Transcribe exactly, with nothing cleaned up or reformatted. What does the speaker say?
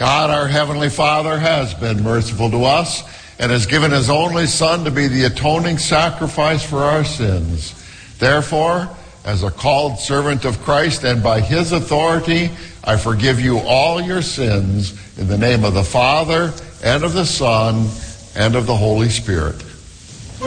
God, our Heavenly Father, has been merciful to us and has given his only Son to be the atoning sacrifice for our sins. Therefore, as a called servant of Christ and by his authority, I forgive you all your sins in the name of the Father and of the Son and of the Holy Spirit.